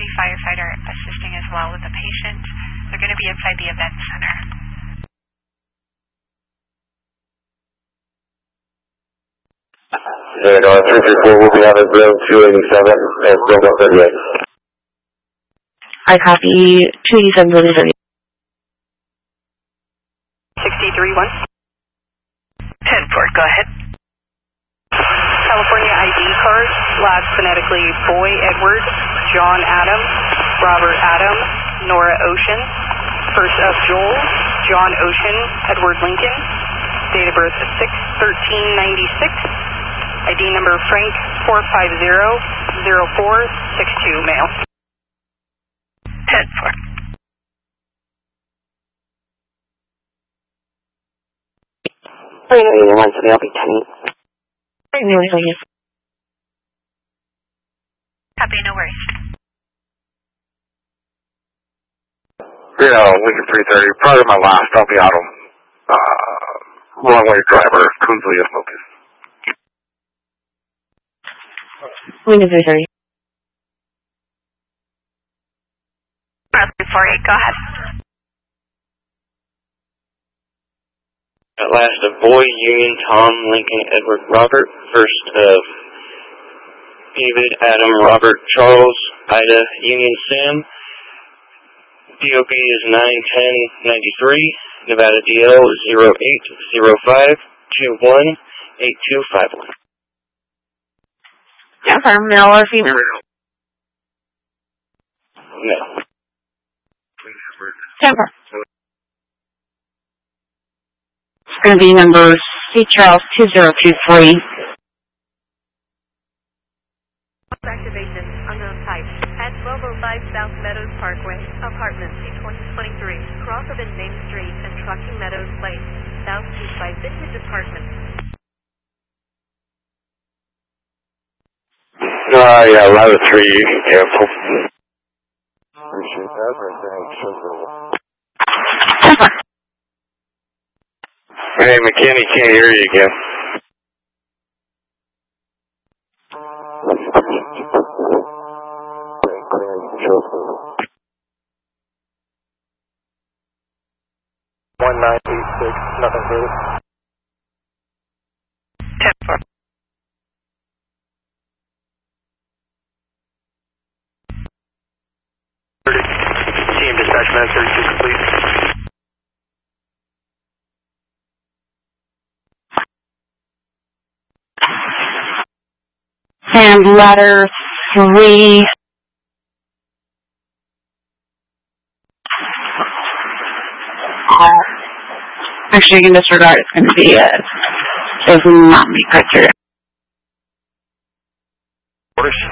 duty firefighter assisting as well with the patient. They're going to be inside the event center. And 334 will be out of zone 287 and still up 38. I copy 287 building 38. 63-1. 10-4, go ahead. California ID card, last phonetically Boy Edward, John Adam, Robert Adam, Nora Ocean, first of Joel, John Ocean, Edward Lincoln, date of birth 6/13/96, ID number Frank 450-0462, male. 10-4. I'll be 10. Copy, no worries. Lincoln 330, probably my last, I'll be out on runway driver, Coonsley is focused. Lincoln 330. 348, go ahead. At last of Boy, Union, Tom, Lincoln, Edward, Robert, first of David, Adam, Robert, Charles, Ida, Union, Sam. DOB is 91093, Nevada DL is 0805218251. Affirm, male or female? No. 10-4. It's going to be number C. Charles 2023. Activation, unknown type. At 1205 South Meadows Parkway, apartment C2023, cross of Main Street and Trucking Meadows Place, southeast by Vintage Apartments. Yeah, ladder 3, you can cancel. Appreciate that. Hey, McKinney, can't hear you again. Nothing good. 10-4. Team dispatch minute 32 complete. And ladder 3. Actually, you can disregard. It's going to be does not meet criteria. Orders.